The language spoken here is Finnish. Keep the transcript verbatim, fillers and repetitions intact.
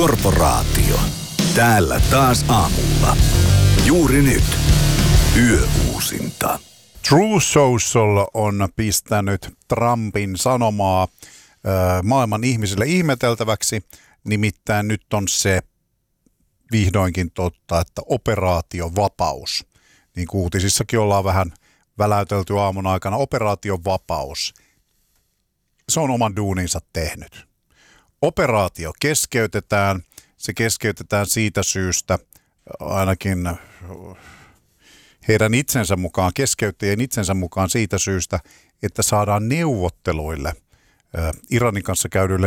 Korporaatio. Täällä taas aamulla. Juuri nyt. Yöuusinta. True Social on pistänyt Trumpin sanomaa ö, maailman ihmisille ihmeteltäväksi. Nimittäin nyt on se vihdoinkin totta, että operaatiovapaus. Niin kuin uutisissakin ollaan vähän väläytelty aamun aikana. Operaatiovapaus. Se on oman duuninsa tehnyt. Operaatio keskeytetään. Se keskeytetään siitä syystä, ainakin heidän itsensä mukaan, keskeyttäjien itsensä mukaan siitä syystä, että saadaan neuvotteluille, Iranin kanssa käydyille